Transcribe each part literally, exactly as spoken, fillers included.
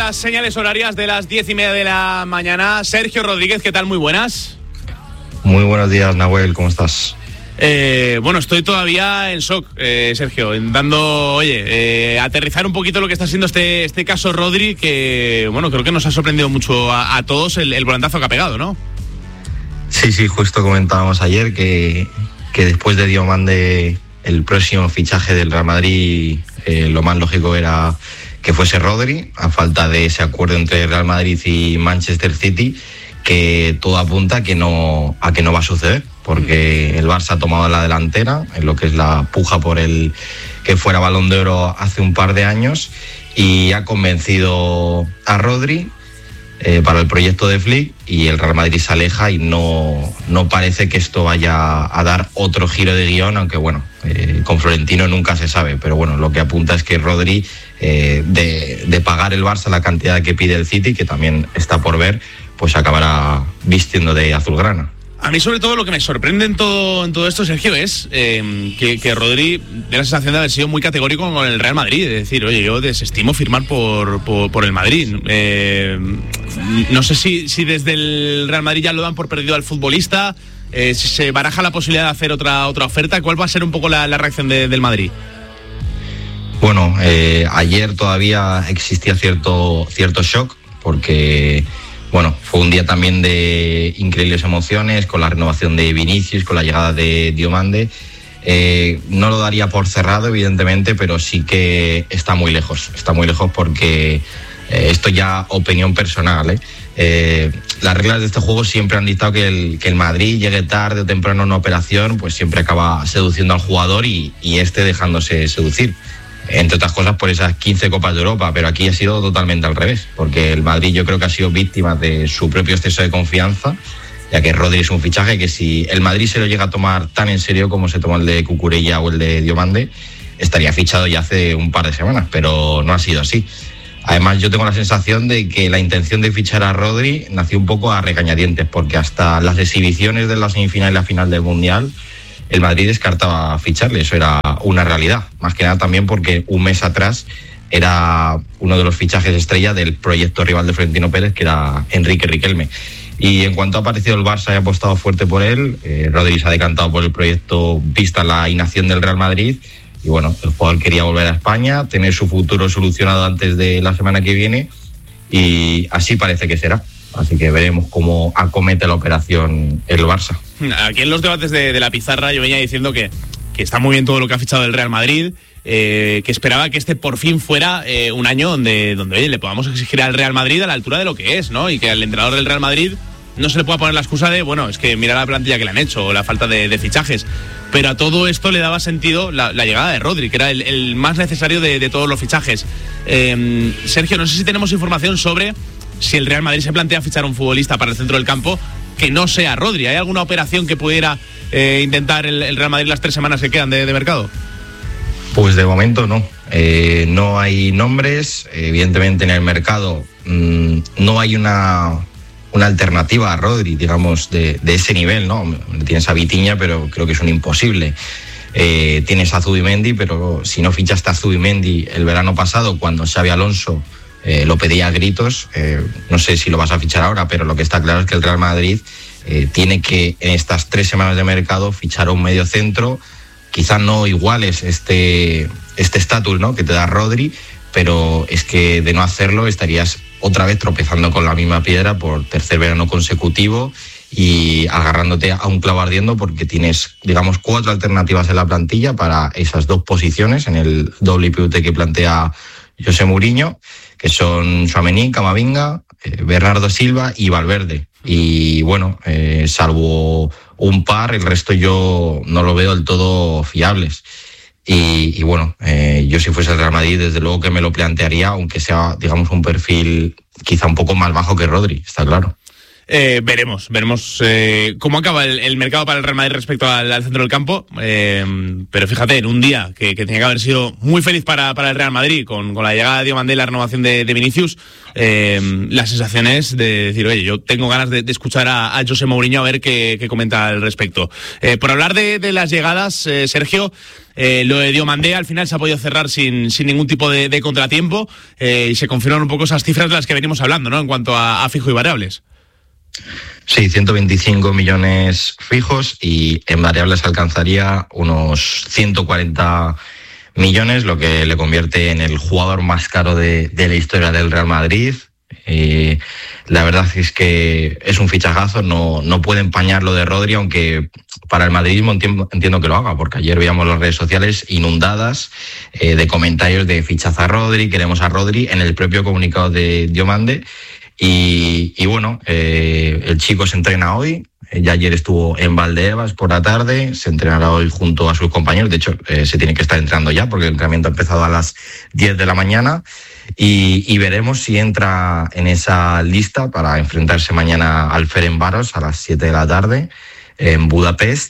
las señales horarias de las diez y media de la mañana. Sergio Rodríguez, ¿qué tal? Muy buenas. Muy buenos días, Nahuel, ¿cómo estás? Eh, bueno, estoy todavía en shock, eh, Sergio, dando, oye, eh, aterrizar un poquito lo que está siendo este, este caso Rodri, que, bueno, creo que nos ha sorprendido mucho a, a todos el, el volantazo que ha pegado, ¿no? Sí, sí, justo comentábamos ayer que, que después de Diomande, el próximo fichaje del Real Madrid, eh, lo más lógico era que fuese Rodri, a falta de ese acuerdo entre Real Madrid y Manchester City, que todo apunta a que no, a que no va a suceder, porque el Barça ha tomado la delantera en lo que es la puja por el que fuera Balón de Oro hace un par de años y ha convencido a Rodri eh, para el proyecto de Flick, y el Real Madrid se aleja y no, no parece que esto vaya a dar otro giro de guión, aunque bueno, eh, con Florentino nunca se sabe, pero bueno, lo que apunta es que Rodri, eh, de, de pagar el Barça la cantidad que pide el City, que también está por ver, pues acabará vistiendo de azulgrana. A mí sobre todo lo que me sorprende en todo, en todo esto, Sergio, es eh, que, que Rodri da la sensación de haber sido muy categórico con el Real Madrid, es decir, oye, yo desestimo firmar por, por, por el Madrid. Eh, no sé si, si desde el Real Madrid ya lo dan por perdido al futbolista, eh, si se baraja la posibilidad de hacer otra, otra oferta. ¿Cuál va a ser un poco la, la reacción de, del Madrid? Bueno, eh, ayer todavía existía cierto, cierto shock, porque bueno, fue un día también de increíbles emociones, con la renovación de Vinicius, con la llegada de Diomande. Eh, no lo daría por cerrado, evidentemente, pero sí que está muy lejos. Está muy lejos porque eh, esto ya opinión personal, ¿eh? Eh, las reglas de este juego siempre han dictado que el, que el Madrid llegue tarde o temprano a una operación, pues siempre acaba seduciendo al jugador y, y este dejándose seducir. Entre otras cosas por esas quince Copas de Europa, pero aquí ha sido totalmente al revés, porque el Madrid yo creo que ha sido víctima de su propio exceso de confianza, ya que Rodri es un fichaje que si el Madrid se lo llega a tomar tan en serio como se tomó el de Cucurella o el de Diomande, estaría fichado ya hace un par de semanas, pero no ha sido así. Además, yo tengo la sensación de que la intención de fichar a Rodri nació un poco a regañadientes, porque hasta las exhibiciones de la semifinal y la final del Mundial, el Madrid descartaba ficharle, eso era una realidad. Más que nada también porque un mes atrás era uno de los fichajes estrella del proyecto rival de Florentino Pérez, que era Enrique Riquelme. Y en cuanto ha aparecido el Barça y ha apostado fuerte por él, eh, Rodri se ha decantado por el proyecto vista la inacción del Real Madrid. Y bueno, el jugador quería volver a España, tener su futuro solucionado antes de la semana que viene, y así parece que será. Así que veremos cómo acomete la operación el Barça. Aquí en los debates de, de la pizarra yo venía diciendo que, que está muy bien todo lo que ha fichado el Real Madrid, eh, que esperaba que este por fin fuera eh, un año donde, donde oye, le podamos exigir al Real Madrid a la altura de lo que es, ¿no? Y que al entrenador del Real Madrid no se le pueda poner la excusa de, bueno, es que mira la plantilla que le han hecho o la falta de, de fichajes. Pero a todo esto le daba sentido la, la llegada de Rodri, que era el, el más necesario de, de todos los fichajes. Eh, Sergio, no sé si tenemos información sobre si el Real Madrid se plantea fichar a un futbolista para el centro del campo que no sea Rodri. ¿Hay alguna operación que pudiera eh, intentar el, el Real Madrid las tres semanas que quedan de, de mercado? Pues de momento no. Eh, no hay nombres. Evidentemente en el mercado mmm, no hay una, una alternativa a Rodri, digamos, de, de ese nivel, ¿no? Tienes a Vitinha, pero creo que es un imposible. Eh, tienes a Zubimendi, pero si no fichaste a Zubimendi el verano pasado, cuando Xabi Alonso Eh, lo pedía a gritos, eh, no sé si lo vas a fichar ahora, pero lo que está claro es que el Real Madrid eh, tiene que en estas tres semanas de mercado fichar a un medio centro, quizás no iguales este este estatus, ¿no?, que te da Rodri, pero es que de no hacerlo estarías otra vez tropezando con la misma piedra por tercer verano consecutivo y agarrándote a un clavo ardiendo, porque tienes, digamos, cuatro alternativas en la plantilla para esas dos posiciones en el doble P U T que plantea José Mourinho, que son Tchouaméni, Camavinga, eh, Bernardo Silva y Valverde. Y bueno, eh, salvo un par, el resto yo no lo veo del todo fiables. Y, y bueno, eh, yo si fuese el Real Madrid, desde luego que me lo plantearía, aunque sea, digamos, un perfil quizá un poco más bajo que Rodri, está claro. Eh, veremos, veremos eh, cómo acaba el, el mercado para el Real Madrid respecto al, al centro del campo, eh, pero fíjate, en un día que, que tenía que haber sido muy feliz para, para el Real Madrid, con, con la llegada de Diomandé y la renovación de, de Vinicius, eh, la sensación es de decir, oye, yo tengo ganas de, de escuchar a, a José Mourinho a ver qué, qué comenta al respecto. Eh, por hablar de, de las llegadas, eh, Sergio, Eh, lo de Diomandé al final se ha podido cerrar sin, sin ningún tipo de, de contratiempo eh, y se confirman un poco esas cifras de las que venimos hablando, ¿no? En cuanto a, a fijo y variables. Sí, ciento veinticinco millones fijos y en variables alcanzaría unos ciento cuarenta millones, lo que le convierte en el jugador más caro de, de la historia del Real Madrid. Eh, la verdad es que es un fichajazo, no, no puede empañar lo de Rodri, aunque para el madridismo entiendo, entiendo que lo haga, porque ayer veíamos las redes sociales inundadas eh, de comentarios de fichaza a Rodri, queremos a Rodri, en el propio comunicado de Diomandé. Y, y bueno, eh, el chico se entrena hoy, ya ayer estuvo en Valdebebas por la tarde, se entrenará hoy junto a sus compañeros, de hecho eh, se tiene que estar entrenando ya porque el entrenamiento ha empezado a las diez de la mañana y, y veremos si entra en esa lista para enfrentarse mañana al Ferencváros a las siete de la tarde en Budapest.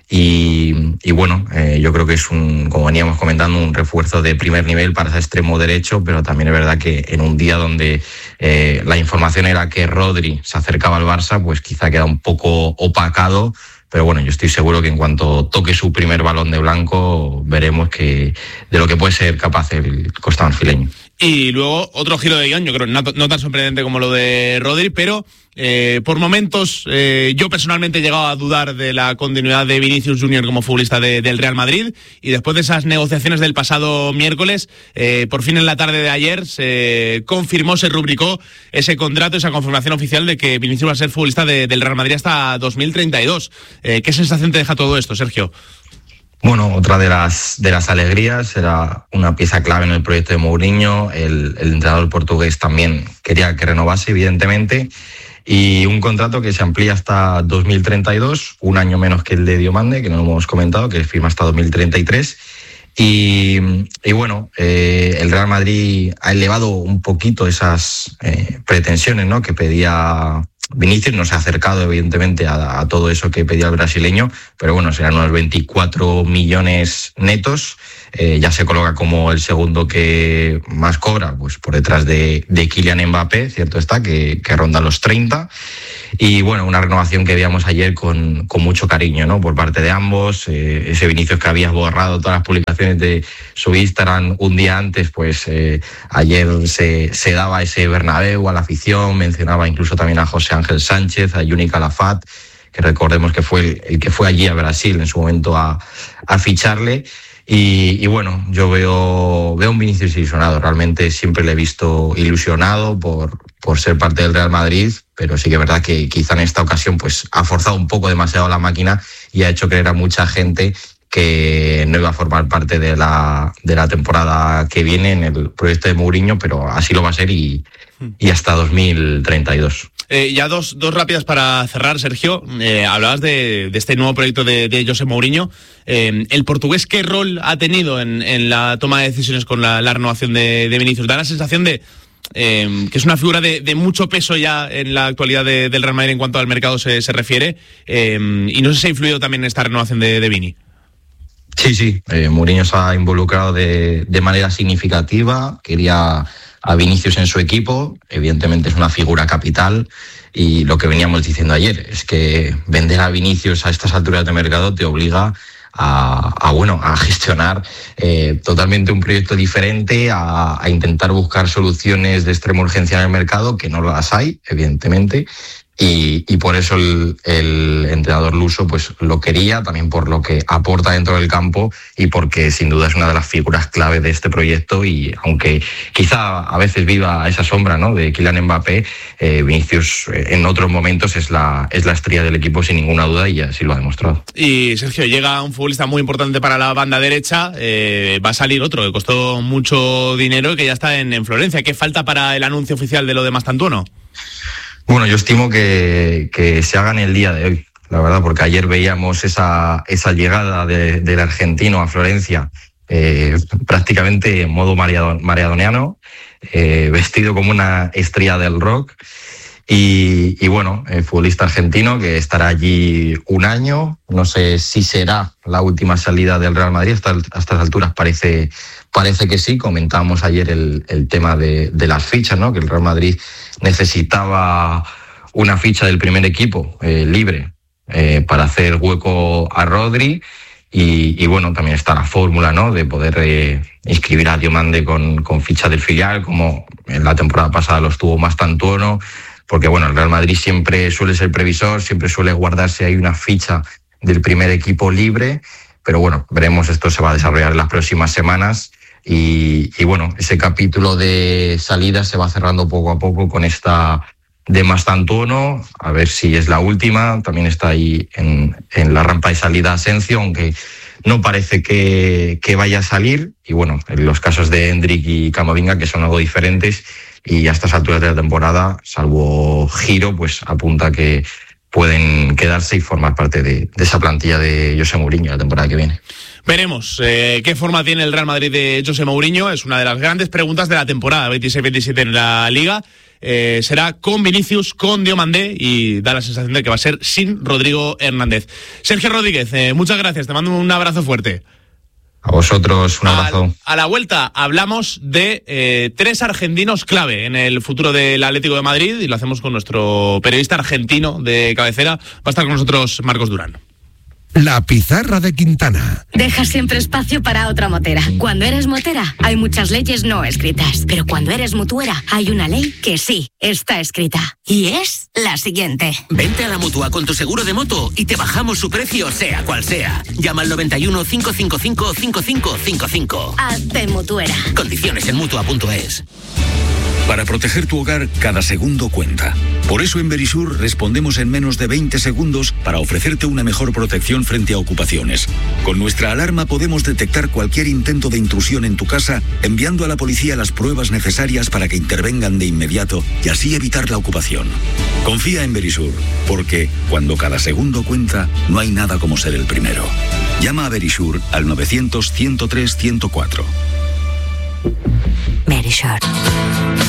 Y, y bueno, eh, yo creo que es un, como veníamos comentando, un refuerzo de primer nivel para ese extremo derecho, pero también es verdad que en un día donde eh, la información era que Rodri se acercaba al Barça, pues quizá queda un poco opacado, pero bueno, yo estoy seguro que en cuanto toque su primer balón de blanco, veremos que de lo que puede ser capaz el costarricense. Y luego otro giro de guión, yo creo no, no tan sorprendente como lo de Rodri, pero eh, por momentos eh, yo personalmente he llegado a dudar de la continuidad de Vinicius Junior como futbolista de, del Real Madrid, y después de esas negociaciones del pasado miércoles, eh, por fin en la tarde de ayer se confirmó, se rubricó ese contrato, esa confirmación oficial de que Vinicius va a ser futbolista de, del Real Madrid hasta dos mil treinta y dos. Eh, ¿Qué sensación te deja todo esto, Sergio? Bueno, otra de las de las alegrías, era una pieza clave en el proyecto de Mourinho. El, el entrenador portugués también quería que renovase, evidentemente, y un contrato que se amplía hasta dos mil treinta y dos, un año menos que el de Diomandé, que no lo hemos comentado, que firma hasta dos mil treinta y tres. Y, y bueno, eh, el Real Madrid ha elevado un poquito esas eh, pretensiones, ¿no?, que pedía Vinicius. No se ha acercado evidentemente a, a todo eso que pedía el brasileño, pero bueno, serán unos veinticuatro millones netos. Eh, ya se coloca como el segundo que más cobra, pues por detrás de, de Kylian Mbappé, cierto está, que, que ronda los treinta. Y bueno, una renovación que veíamos ayer con, con mucho cariño, ¿no?, por parte de ambos. Eh, ese Vinicius que había borrado todas las publicaciones de su Instagram un día antes, pues eh, ayer se, se daba ese Bernabéu a la afición, mencionaba incluso también a José Ángel Sánchez, a Juni Calafat, que recordemos que fue el, el que fue allí a Brasil en su momento a, a ficharle. Y, y bueno, yo veo, veo un Vinicius ilusionado. Realmente siempre le he visto ilusionado por, por ser parte del Real Madrid, pero sí que es verdad que quizá en esta ocasión pues ha forzado un poco demasiado la máquina y ha hecho creer a mucha gente que no iba a formar parte de la, de la temporada que viene en el proyecto de Mourinho, pero así lo va a ser y, y hasta dos mil treinta y dos. Eh, ya dos, dos rápidas para cerrar, Sergio. Eh, hablabas de, de este nuevo proyecto de, de José Mourinho. Eh, ¿El portugués qué rol ha tenido en, en la toma de decisiones con la, la renovación de, de Vinicius? Da la sensación de eh, que es una figura de, de mucho peso ya en la actualidad de, del Real Madrid en cuanto al mercado se, se refiere. Eh, y no sé si ha influido también en esta renovación de, de Vini. Sí, sí. Eh, Mourinho se ha involucrado de, de manera significativa. Quería a Vinicius en su equipo, evidentemente es una figura capital, y lo que veníamos diciendo ayer es que vender a Vinicius a estas alturas de mercado te obliga a, a bueno, a gestionar eh, totalmente un proyecto diferente, a, a intentar buscar soluciones de extrema urgencia en el mercado, que no las hay, evidentemente. Y, y por eso el, el entrenador luso pues lo quería, también por lo que aporta dentro del campo y porque sin duda es una de las figuras clave de este proyecto. Y aunque quizá a veces viva esa sombra, ¿no?, de Kylian Mbappé, eh, Vinicius en otros momentos es la, es la estrella del equipo sin ninguna duda, y así lo ha demostrado. Y Sergio, llega un futbolista muy importante para la banda derecha, eh, va a salir otro que costó mucho dinero y que ya está en, en Florencia. ¿Qué falta para el anuncio oficial de lo de Mastantuono? Bueno, yo estimo que, que se haga en el día de hoy, la verdad, porque ayer veíamos esa, esa llegada de, del argentino a Florencia eh, prácticamente en modo mareadoniano, eh, vestido como una estrella del rock. Y, y bueno, el futbolista argentino que estará allí un año. No sé si será la última salida del Real Madrid. Hasta a estas alturas parece, parece que sí. Comentábamos ayer el, el tema de, de las fichas, ¿no? Que el Real Madrid necesitaba una ficha del primer equipo eh, libre eh, para hacer hueco a Rodri. Y, y bueno, también está la fórmula, ¿no? De poder eh, inscribir a Diomande con, con ficha del filial, como en la temporada pasada lo estuvo Mastantuono. Porque bueno, el Real Madrid siempre suele ser previsor, siempre suele guardarse ahí una ficha del primer equipo libre, pero bueno, veremos, esto se va a desarrollar en las próximas semanas y, y bueno, ese capítulo de salida se va cerrando poco a poco con esta de Mastantuono, a ver si es la última. También está ahí en, en la rampa de salida Asensio, aunque no parece que, que vaya a salir, y bueno, en los casos de Endrick y Camavinga, que son algo diferentes, y a estas alturas de la temporada, salvo giro, pues apunta que pueden quedarse y formar parte de, de esa plantilla de José Mourinho la temporada que viene. Veremos eh, qué forma tiene el Real Madrid de José Mourinho. Es una de las grandes preguntas de la temporada veintiséis veintisiete en la Liga. Eh, será con Vinicius, con Diomandé, y da la sensación de que va a ser sin Rodrigo Hernández. Sergio Rodríguez, eh, muchas gracias, te mando un abrazo fuerte. A vosotros, un abrazo. A, a la vuelta hablamos de eh, tres argentinos clave en el futuro del Atlético de Madrid, y lo hacemos con nuestro periodista argentino de cabecera. Va a estar con nosotros Marcos Durán. La pizarra de Quintana. Deja siempre espacio para otra motera. Cuando eres motera, hay muchas leyes no escritas. Pero cuando eres mutuera, hay una ley que sí está escrita. Y es la siguiente. Vente a la Mutua con tu seguro de moto y te bajamos su precio, sea cual sea. Llama al noventa y uno, cinco cinco cinco, cinco cinco cinco cinco. Hazte mutuera. Condiciones en mutua punto es. Para proteger tu hogar, cada segundo cuenta. Por eso en Verisur respondemos en menos de veinte segundos para ofrecerte una mejor protección frente a ocupaciones. Con nuestra alarma podemos detectar cualquier intento de intrusión en tu casa, enviando a la policía las pruebas necesarias para que intervengan de inmediato y así evitar la ocupación. Confía en Verisur, porque cuando cada segundo cuenta, no hay nada como ser el primero. Llama a Verisur al novecientos, ciento tres, ciento cuatro. Verisur.